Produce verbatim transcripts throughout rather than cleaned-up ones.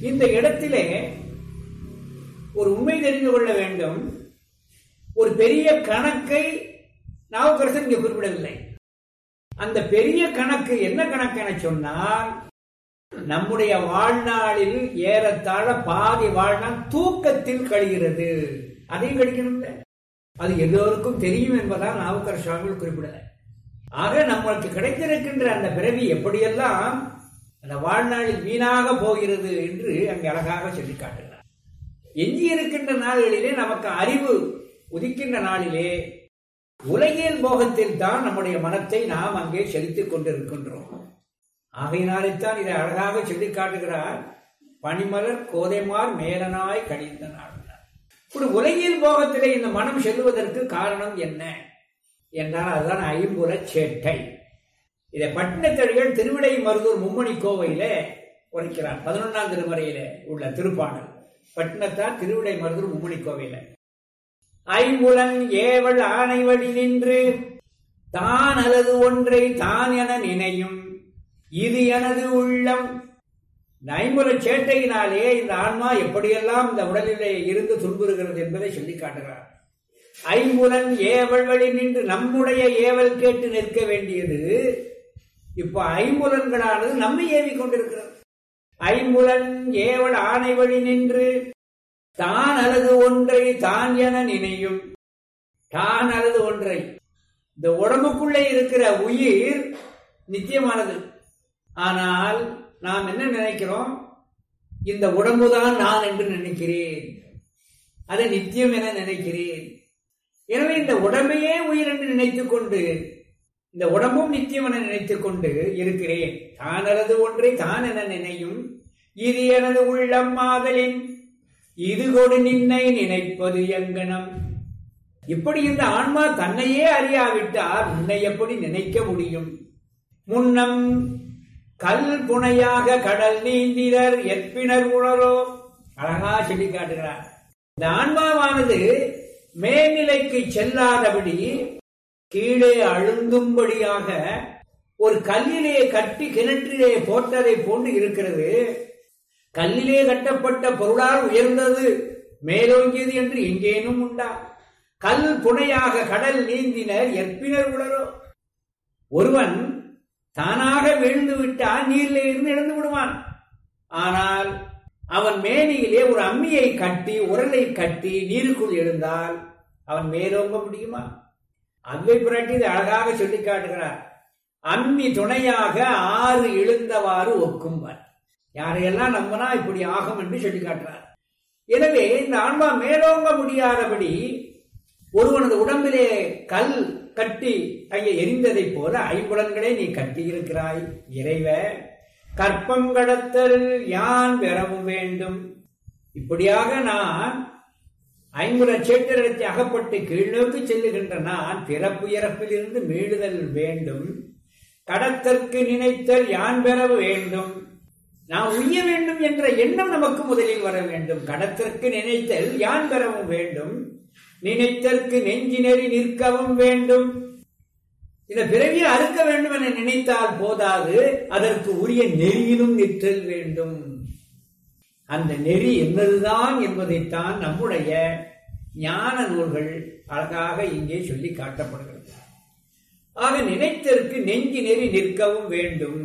இந்த இடத்திலே ஒரு உண்மை தெரிந்து கொள்ள வேண்டும். ஒரு பெரிய கணக்கை நாவுக்கரசர் இங்கே குறிப்பிடவில்லை. அந்த பெரிய கணக்கு என்ன கணக்கு என சொன்னால், நம்முடைய வாழ்நாளில் ஏறத்தாழ பாதி வாழ்நாள் தூக்கத்தில் கழிகிறது. அதையும் கழிக்கணும்ல, அது எல்லோருக்கும் தெரியும் என்பதால் நாவுக்கரசர் சுவாமிகள் குறிப்பிடல. ஆக நம்மளுக்கு கிடைத்திருக்கின்ற அந்த பிறவி எப்படியெல்லாம் அந்த வாழ்நாளில் வீணாக போகிறது என்று அங்கே அழகாக சொல்லி காட்டுகிறார். எஞ்சி இருக்கின்ற நாள்களிலே நமக்கு அறிவு உதிக்கின்ற நாளிலே உலகியல் போகத்தில் தான் நம்முடைய மனத்தை நாம் அங்கே செலுத்திக் கொண்டிருக்கின்றோம். ஆகையினால்தான் இதை அழகாக சொல்லி காட்டுகிறார். பனிமலர் கோதைமார் மேலனாய் கழிந்த நாள். ஒரு உலகியல் போகத்திலே இந்த மனம் செல்வதற்கு காரணம் என்ன என்றால் அதுதான் ஐம்புல சேட்டை. இதை பட்டினத்தடிகள் திருவிடை மருதூர் மும்மணி கோவையில உரைக்கிறார். பதினொன்றாம் திருமுறையில உள்ள திருப்பாடல். பட்டினத்தார் திருவிடை மருதூர் மும்மணி கோவையில ஐம்புலன் ஏவல் ஆணை வழி நின்று தான் அல்லது ஒன்றை தான் என நினையும் இது எனது உள்ளம். ஐம்புல சேட்டையினாலே இந்த ஆன்மா எப்படியெல்லாம் இந்த உடலிலே இருந்து துன்புறுகிறது என்பதை சொல்லி காட்டுகிறார். ஐம்புலன் ஏவல் வழி நின்று நம்முடைய ஏவல் கேட்டு நிற்க வேண்டியது இப்ப ஐம்புலன்களானது நம்மை ஏவிக் கொண்டிருக்கிறது. ஐம்புலன் ஏவல் ஆணை வழி நின்று தான் அல்லது ஒன்றை தான் என நினையும். தான் அல்லது ஒன்றை, இந்த உடம்புக்குள்ளே இருக்கிற உயிர் நித்தியமானது. ஆனால் நாம் என்ன நினைக்கிறோம்? இந்த உடம்புதான் நான் என்று நினைக்கிறேன், அதை நித்தியம் என நினைக்கிறேன். எனவே இந்த உடம்பையே உயிர் என்று நினைத்துக் கொண்டு இந்த உடம்பும் நித்தியம் என நினைத்துக் கொண்டு இருக்கிறேன். தான் அல்லது ஒன்றை தான் என நினையும் இது எனது உள்ளம் ஆதலின் இது கொடு நின்னை நினைப்பது எங்கனம். இப்படி இந்த ஆன்மா தன்னையே அறியாவிட்டால் உன்னை எப்படி நினைக்க முடியும்? முன்னம் கல் புனையாக கடல் நீந்தினர் எற்பினர் உணரோ. அழகா சொல்லி காட்டுகிறார். இந்த ஆன்மாவானது மேல்நிலைக்கு செல்லாதபடி கீழே அழுந்தும்படியாக ஒரு கல்லிலே கட்டி கிணற்றிலே போட்டதை போன்று இருக்கிறது. கல்லிலே கட்டப்பட்ட பொருளால் உயர்ந்தது மேலோங்கியது என்று எங்கேனும் உண்டா? கல் புனையாக கடல் நீந்தினர் எற்பினர் உணரோ. ஒருவன் தானாக விழுந்து விட்டால் நீரிலே இருந்து எழுந்து விடுவான். ஆனால் அவன் மேனியிலே ஒரு அம்மியை கட்டி உரலை கட்டி நீருக்குள் எழுந்தால் அவன் மேலோங்க முடியுமா? அத்வை பிராட்டி இதை அழகாக சொல்லி காட்டுகிறார். அம்மி துணையாக ஆறு எழுந்தவாறு ஒக்கும்பார். யாரையெல்லாம் நம்பினா இப்படி ஆகும் என்று சொல்லி காட்டுறார். எனவே இந்த ஆன்மா மேலோங்க முடியாதபடி ஒருவனது உடம்பிலே கல் கட்டி அங்கே எரிந்ததை போல ஐம்புலன்களை நீ கட்டி இருக்கிறாய். இறைவ கற்பங்கடத்தல் யான் பெறவும் வேண்டும். இப்படியாக நான் ஐம்புல சேட்டத்தை அகப்பட்டு கீழ்நோக்கி செல்லுகின்ற நான் பிறப்பு இறப்பில் இருந்து மீளுதல் வேண்டும். கடத்தற்கு நினைத்தல் யான் பெற வேண்டும். நான் உய்ய வேண்டும் என்ற எண்ணம் நமக்கு முதலில் வர வேண்டும். கடத்தற்கு நினைத்தல் யான் பெறவும் வேண்டும். நினைத்தற்கு நெஞ்சி நெறி நிற்கவும் வேண்டும். இந்த பிறவியை அறுக்க வேண்டும் என நினைத்தால் போதாது, அதற்கு உரிய நெறியிலும் நிற்றல் வேண்டும். அந்த நெறி என்னதுதான் என்பதைத்தான் நம்முடைய ஞான நூல்கள் அழகாக இங்கே சொல்லி காட்டப்படுகிறது. ஆக நினைத்தற்கு நெஞ்சி நெறி நிற்கவும் வேண்டும்.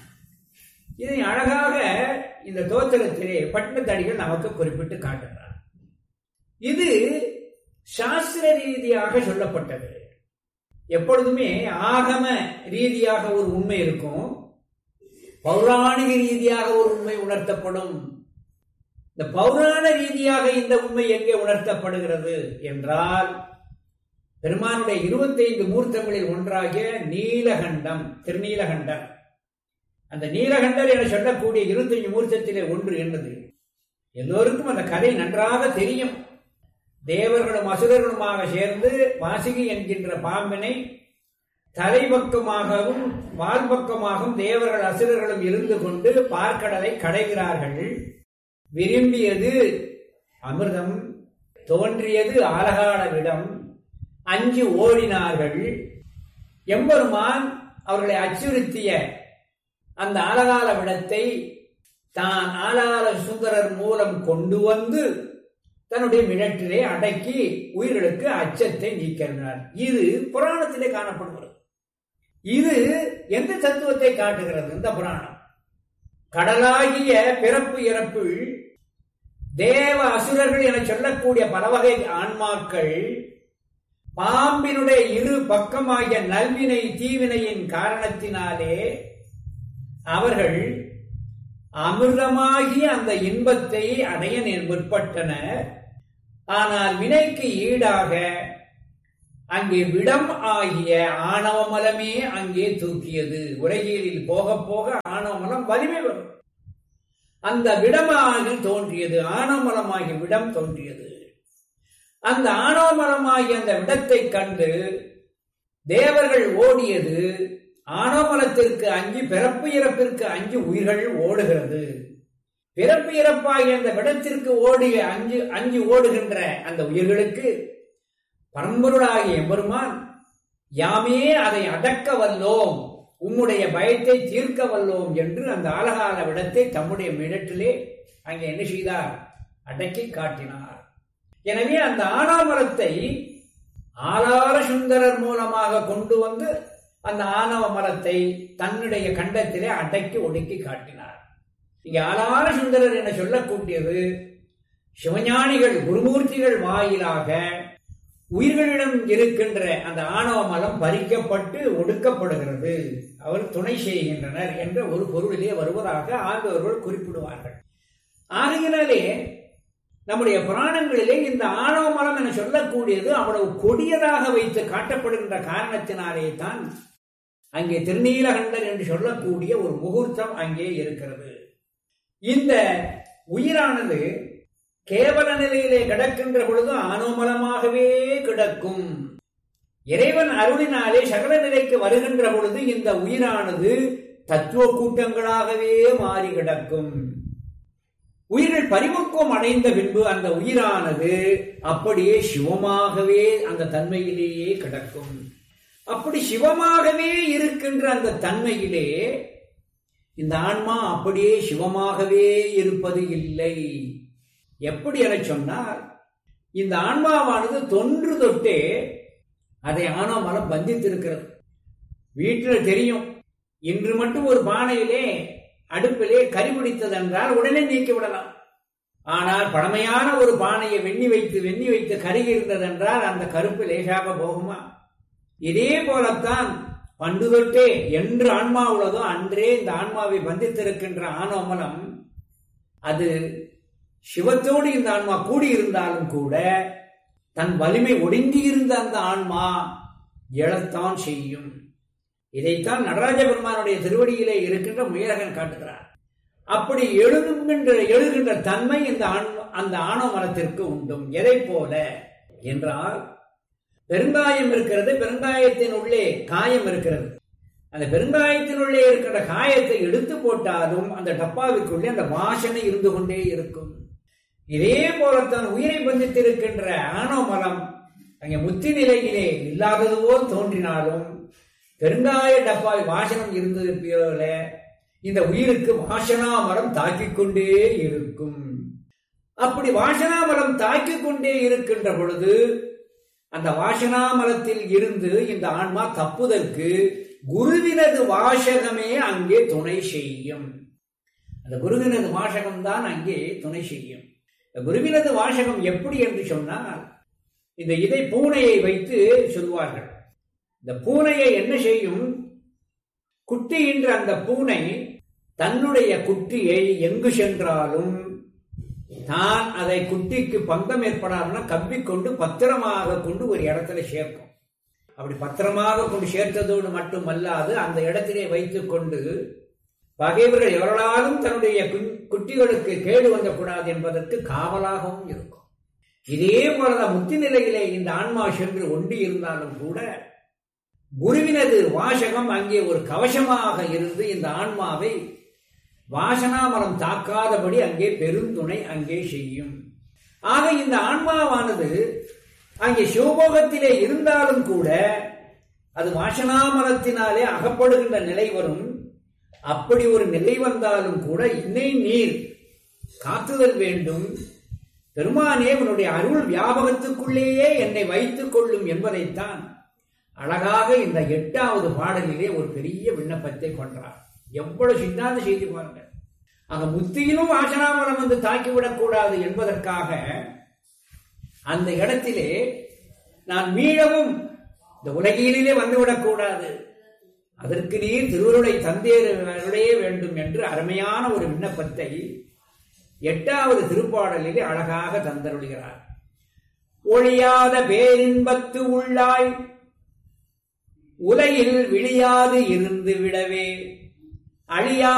இதை அழகாக இந்த தோத்திரத்திலே பட்டினத்தடிகள் நமக்கு குறிப்பிட்டு காட்டுகிறார். இது சாஸ்திர ரீதியாக சொல்லப்பட்டது. எப்பொழுதுமே ஆகம ரீதியாக ஒரு உண்மை இருக்கும், பௌராணிக ரீதியாக ஒரு உண்மை உணர்த்தப்படும். இந்த பௌராண ரீதியாக இந்த உண்மை எங்கே உணர்த்தப்படுகிறது என்றால், பெருமானுடைய இருபத்தி ஐந்து மூர்த்தங்களில் ஒன்றாகிய நீலகண்டம், திருநீலகண்டம், அந்த நீலகண்டர் என சொல்லக்கூடிய இருபத்தி ஐந்து மூர்த்தத்திலே ஒன்று என்பது எல்லோருக்கும் அந்த கதை நன்றாக தெரியும். தேவர்களும் அசுரர்களுமாக சேர்ந்து வாசுகி என்கின்ற பாம்பினை தலைபக்கமாகவும் வால்பக்கமாகவும் தேவர்கள் அசுரர்களும் இருந்து கொண்டு பார்க்கடலை கடைகிறார்கள். விரும்பியது அமிர்தம், தோன்றியது ஆலகாலவிடம், அஞ்சு ஓடினார்கள். எம்பெருமான் அவர்களை அச்சுறுத்திய அந்த ஆலகால விடத்தை தான் ஆளாள சுந்தரர் மூலம் கொண்டு வந்து தன்னுடைய மிடற்றிலே அடக்கி உயிர்களுக்கு அச்சத்தை நீக்கிறார். இது புராணத்திலே காணப்படுகிறது. இது எந்த தத்துவத்தை காட்டுகிறது? இந்த புராணம் கடலாகிய பிறப்பு இறப்பில் தேவ அசுரர்கள் என சொல்லக்கூடிய பல வகை ஆன்மாக்கள் பாம்பினுடைய இரு பக்கமாகிய நல்வினை தீவினையின் காரணத்தினாலே அவர்கள் அமிர்தமாகிய அந்த இன்பத்தை அடைய முற்பட்டனர். ஆனால் வினைக்கு ஈடாக அங்கே விடம் ஆகிய ஆணவமலமே அங்கே தூக்கியது. உலகியலில் போக போக ஆணவமலம் வலிமை வரும். அந்த விடமாக தோன்றியது, ஆணவமலமாகிய விடம் தோன்றியது. அந்த ஆணவமலமாகிய அந்த விடத்தை கண்டு தேவர்கள் ஓடியது. ஆணவமலத்திற்கு அஞ்சு பிறப்பு இறப்பிற்கு அஞ்சு உயிர்கள் ஓடுகிறது. பிறப்பு இறப்பாகிய அந்த விடத்திற்கு ஓடிய அஞ்சு அஞ்சு ஓடுகின்ற அந்த உயிர்களுக்கு பரம்பொருளாகிய எம்பெருமான் யாமே அதை அடக்க வல்லோம், உம்முடைய பயத்தை தீர்க்க வல்லோம் என்று அந்த ஆலகால விடத்தை தம்முடைய மிடற்றிலே அங்கே என்ன செய்தார்? அடக்கி காட்டினார். எனவே அந்த ஆணவமலத்தை ஆளாள சுந்தரர் மூலமாக கொண்டு வந்து அந்த ஆணவ மலத்தை தன்னுடைய கண்டத்திலே அடக்கி ஒடுக்கி காட்டினார். இங்கே ஆளாள சுந்தரர் என சொல்லக்கூடியது சிவஞானிகள் குருமூர்த்திகள் வாயிலாக உயிர்களிடம் இருக்கின்ற அந்த ஆணவ மலம் பறிக்கப்பட்டு ஒடுக்கப்படுகிறது, அவர் துணை செய்கின்றனர் என்ற ஒரு பொருளிலே வருவதாக ஆண்டவர்கள் குறிப்பிடுவார்கள். ஆகையினாலே நம்முடைய புராணங்களிலே இந்த ஆணவ மலம் என சொல்லக்கூடியது அவ்வளவு கொடியதாக வைத்து காட்டப்படுகின்ற காரணத்தினாலே தான் அங்கே திருநீலகண்டர் என்று சொல்லக்கூடிய ஒரு முகூர்த்தம் அங்கே இருக்கிறது. இந்த உயிரானது கேவல நிலையிலே கிடக்கின்ற பொழுது ஆணவமலமாகவே கிடக்கும். இறைவன் அருளினாலே சகல நிலைக்கு வருகின்ற பொழுது இந்த உயிரானது தத்துவ கூட்டங்களாகவே மாறி கிடக்கும். உயிர்கள் பரிமுக்கம் அடைந்த பின்பு அந்த உயிரானது அப்படியே சிவமாகவே அந்த தன்மையிலேயே கிடக்கும். அப்படி சிவமாகவே இருக்கின்ற அந்த தன்மையிலே இந்த ஆன்மா அப்படியே சிவமாகவே இருப்பது இல்லை. எப்படி என சொன்னால், இந்த ஆன்மாவானது தொன்று தொட்டே அதை ஆணவமலம் பந்தித்திருக்கிறது. வீட்டில் தெரியும், இன்று மட்டும் ஒரு பானையிலே அடுப்பிலே கறி பிடித்ததென்றால் உடனே நீக்கி விடலாம். ஆனால் பழமையான ஒரு பானையை வெண்ணி வைத்து வெண்ணி வைத்து கருகி இருந்ததென்றால் அந்த கருப்பு லேசாக போகுமா? இதே போலத்தான் பண்டு தொட்டே என்று ஆன்மா உள்ளதோ அன்றே இந்த ஆன்மாவை பந்தித்திருக்கின்ற ஆணவமலம் அது சிவத்தோடு இந்த ஆன்மா கூடியிருந்தாலும் கூட தன் வலிமை ஒடுங்கி இருந்த அந்த ஆன்மா எழத்தான் செய்யும். இதைத்தான் நடராஜ பெருமானுடைய திருவடியிலே இருக்கின்ற முயலகன் காட்டுகிறார். அப்படி எழுகின்ற எழுகின்ற தன்மை இந்த அந்த ஆணவ மலத்திற்கு உண்டும். எதை போல என்றால், பெருங்காயம் இருக்கிறது, பெருங்காயத்தின் உள்ளே காயம் இருக்கிறது. அந்த பெருங்காயத்தின் உள்ளே இருக்கிற காயத்தை எடுத்து போட்டாலும் அந்த டப்பாவிற்குள்ளே அந்த வாசனை இருந்து கொண்டே இருக்கும். இதே போலத்தான் உயிரை பந்தித்திருக்கின்ற ஆணவ மலம் அங்கே முத்தி நிலையிலே இல்லாதது போல் தோன்றினாலும் பெருங்காய டப்பாவை வாசனம் இருந்தது போல இந்த உயிருக்கு வாசனா மரம் தாக்கிக் கொண்டே இருக்கும். அப்படி வாசனா மரம் தாக்கிக் கொண்டே இருக்கின்ற பொழுது அந்த வாசனா மரத்தில் இருந்து இந்த ஆன்மா தப்புதற்கு குருவினது வாசகமே அங்கே துணை செய்யும். அந்த குருவினது வாசகம் தான் அங்கே துணை செய்யும். குருவினது வாசகம் எப்படி என்று சொன்னால், இந்த இதை பூனையை வைத்து சொல்வார்கள். இந்த பூனையை என்ன செய்யும்? குட்டி என்ற அந்த பூனை தன்னுடைய குட்டியை எங்கு சென்றாலும் தான் அதை குட்டிக்கு பங்கம் ஏற்படாமல் கவ்விக்கொண்டு பத்திரமாக கொண்டு ஒரு இடத்துல சேர்க்கும். அப்படி பத்திரமாக கொண்டு சேர்த்ததோடு மட்டுமல்லாது அந்த இடத்திலே வைத்துக் கொண்டு பகைவர்கள் எவர்களாலும் தன்னுடைய குட்டிகளுக்கு கேடு வந்துவிடக்கூடாது என்பதற்கு காவலாகவும் இருக்கும். இதே போலதான் முத்தி நிலையிலே இந்த ஆன்மா சென்று ஒண்டி இருந்தாலும் கூட குருவினது வாசகம் அங்கே ஒரு கவசமாக இருந்து இந்த ஆன்மாவை வாசனாமலம் தாக்காதபடி அங்கே பெருந்துணை அங்கே செய்யும். ஆக இந்த ஆன்மாவானது அங்கே சிவபோகத்திலே இருந்தாலும் கூட அது வாசனாமலத்தினாலே அகப்படுகின்ற நிலை வரும். அப்படி ஒரு நிலை வந்தாலும் கூட இன்னை நீர் காத்துதல் வேண்டும். பெருமானே உன்னுடைய அருள் வியாபகத்துக்குள்ளேயே என்னை வைத்துக் கொள்ளும் என்பதைத்தான் அழகாக இந்த எட்டாவது பாடலிலே ஒரு பெரிய விண்ணப்பத்தை கொண்டார். எவ்வளவு சித்தாந்த செய்தி பாருங்க. ஆக முத்தியிலும் வாசனாமலம் வந்து தாக்கிவிடக் கூடாது என்பதற்காக அந்த இடத்திலே நான் மீளவும் இந்த உலகிலே வந்துவிடக் கூடாது, அதற்கு நீர் திருவருளை தந்தேருடைய வேண்டும் என்று அருமையான ஒரு விண்ணப்பத்தை எட்டாவது திருப்பாடலிலே அழகாக தந்தருளுகிறார். ஒழியாத பேரின்பத்து உள்ளாய் உலகில் விழியாது இருந்து விடவே அழியா